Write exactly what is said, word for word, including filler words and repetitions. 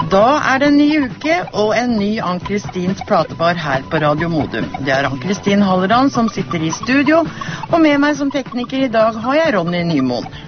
Da er det en ny uke og en ny Ann-Kristins platebar her på Radio Modum. Det er Ann-Kristin Halleran som sitter i studio, og med meg som tekniker i dag har jeg Ronny Nymoen.